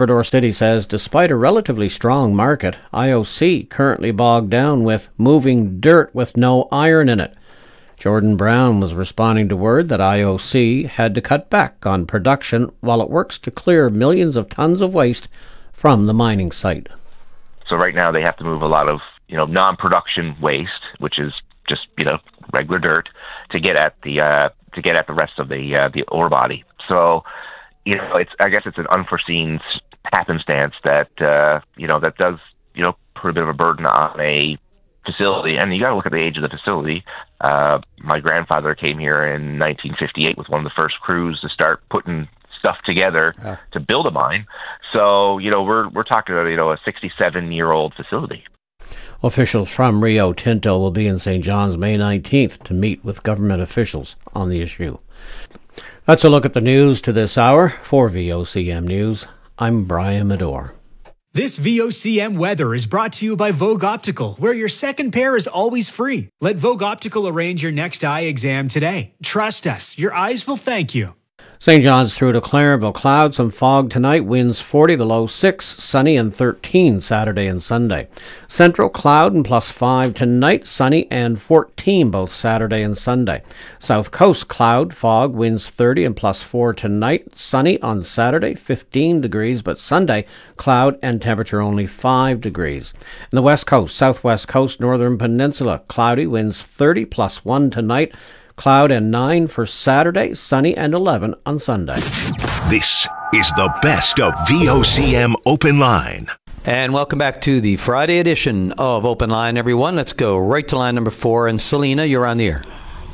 Labrador City says despite a relatively strong market, IOC currently bogged down with moving dirt with no iron in it. Jordan Brown was responding to word that IOC had to cut back on production while it works to clear millions of tons of waste from the mining site. So right now they have to move a lot of, non-production waste, which is just, regular dirt, to get at the rest of the ore body. So, I guess it's an unforeseen happenstance that that does put a bit of a burden on a facility. And you got to look at the age of the facility. My grandfather came here in 1958 with one of the first crews to start putting stuff together to build a mine. So we're talking about a 67-year-old facility. Officials from Rio Tinto will be in St. John's May 19th to meet with government officials on the issue. That's a look at the news to this hour. For VOCM News, I'm Brian Medore. This VOCM weather is brought to you by Vogue Optical, where your second pair is always free. Let Vogue Optical arrange your next eye exam today. Trust us, your eyes will thank you. St. John's through to Clarenville. Clouds and fog tonight. Winds 40, the low 6. Sunny and 13 Saturday and Sunday. Central cloud and +5 tonight. Sunny and 14 both Saturday and Sunday. South coast cloud, fog, winds 30 and +4 tonight. Sunny on Saturday, 15 degrees, but Sunday cloud and temperature only 5 degrees. In the west coast, southwest coast, northern peninsula, cloudy, winds 30 +1 tonight. Cloud and 9 for Saturday, sunny and 11 on Sunday. This is the best of VOCM Open Line. And welcome back to the Friday edition of Open Line, everyone. Let's go right to line number 4. And Selena, you're on the air.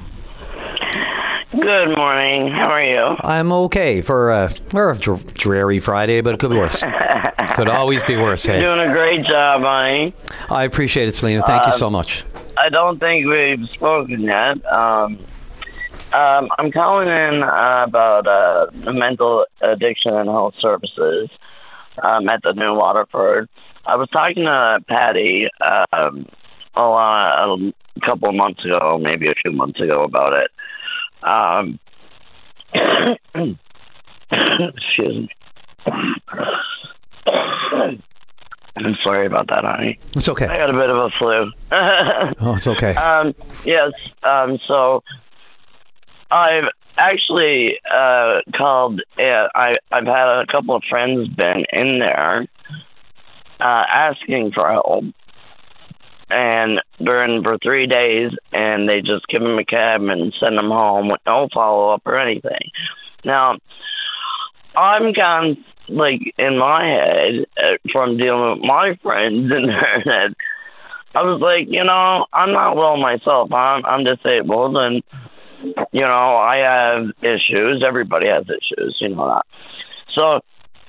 Good morning. How are you? I'm okay for a dreary Friday, but it could be worse. Could always be worse. Hey, you're doing a great job, honey. I appreciate it, Selena. Thank you so much. I don't think we've spoken yet. I'm calling in about mental addiction and health services at the New Waterford. I was talking to Patty a couple of months ago, maybe a few months ago, about it. Excuse me. I'm sorry about that, honey. It's okay. I got a bit of a flu. Oh, it's okay. Yes. So I've actually called. I've had a couple of friends been in there asking for help, and they're in for 3 days, and they just give them a cab and send them home with no follow up or anything. Now, I'm gone. Like, in my head, from dealing with my friends in there, that I was like, I'm not well myself. I'm disabled, and, I have issues. Everybody has issues, that. So,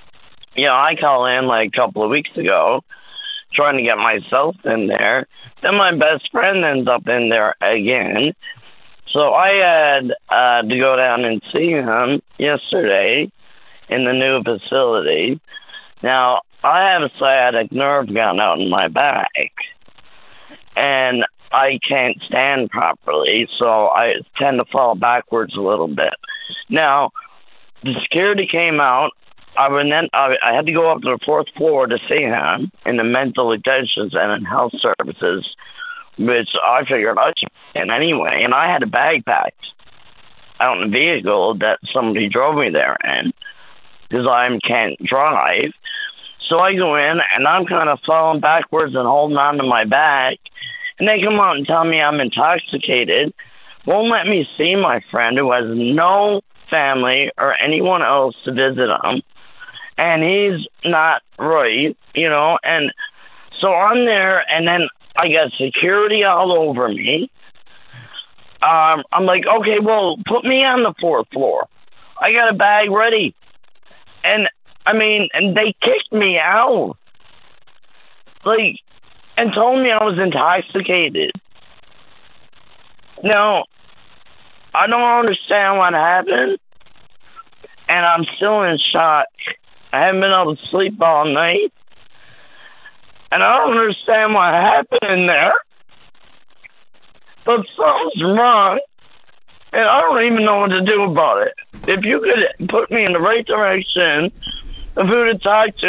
I call in like a couple of weeks ago, trying to get myself in there. Then my best friend ends up in there again. So I had to go down and see him yesterday in the new facility. Now, I have a sciatic nerve gone out in my back, and I can't stand properly, so I tend to fall backwards a little bit. Now, the security came out. I had to go up to the 4th floor to see him in the mental attention center and health services, which I figured I should in anyway, and I had a bag packed out in the vehicle that somebody drove me there in, because I can't drive. So I go in, and I'm kind of falling backwards and holding on to my back. And they come out and tell me I'm intoxicated, won't let me see my friend who has no family or anyone else to visit him. And he's not right, And so I'm there, and then I got security all over me. I'm like, okay, well, put me on the 4th floor. I got a bag ready. And they kicked me out, and told me I was intoxicated. Now, I don't understand what happened, and I'm still in shock. I haven't been able to sleep all night, and I don't understand what happened in there, but something's wrong, and I don't even know what to do about it. If you could put me in the right direction of who to talk to,